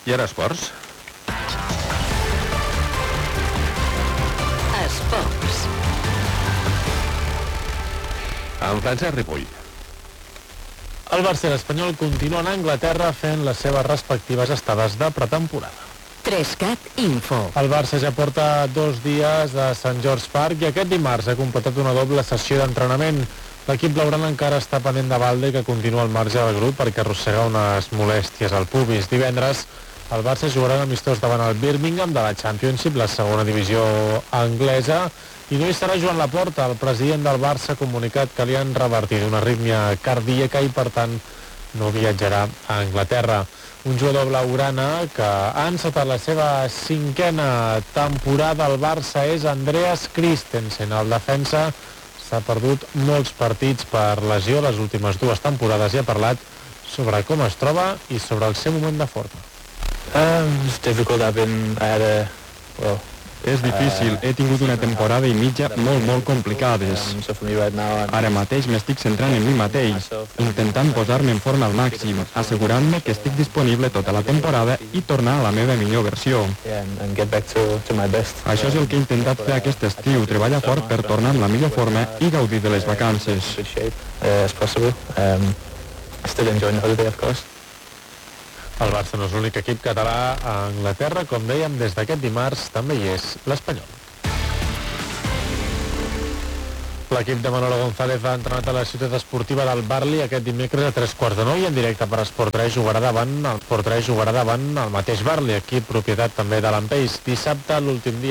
I ara esports? Esports. Amb Francesc Ripoll. El Barça i l'Espanyol continuen a Anglaterra fent les seves respectives estades de pretemporada. 3CAT Info. El Barça ja porta 2 dies a Sant George Park i aquest dimarts ha completat una doble sessió d'entrenament. L'equip blaugrana encara està pendent de Balde, que continua al marge del grup perquè arrossega unes molèsties al pubis. Divendres el Barça jugarà un amistós davant el Birmingham de la Championship, la segona divisió anglesa, i no hi serà Joan Laporta. El president del Barça ha comunicat que li han revertit una arrítmia cardíaca i per tant no viatjarà a Anglaterra. Un jugador blaugrana que ha encetat la seva 5a temporada al Barça és Andreas Christensen. El defensa s'ha perdut molts partits per lesió les últimes 2 temporades i ha parlat sobre com es troba i sobre el seu moment de forma. It's difficult. És difícil, he tingut una temporada i mitja molt complicades. So for me right now, Ara mateix m'estic centrant en mi mateix, intentant posar-me en forma al màxim, assegurant-me que estic disponible tota la temporada i tornar a la meva millor versió. and get back to my best. Això és el que he intentat fer aquest estiu, treballar fort per tornar en la millor forma i gaudir de les vacances. Good shape as possible. Still enjoying the holiday, of course. El Barça no és l'únic equip català a Anglaterra, com dèiem, des d'aquest dimarts també hi és l'Espanyol. L'equip de Manolo González ha entrenat a la ciutat esportiva del Barli aquest dimecres a 9:15 i en directe per Esport 3 jugarà davant el mateix Barli, equip propietat també de l'Ampeix. Dissabte, l'últim dia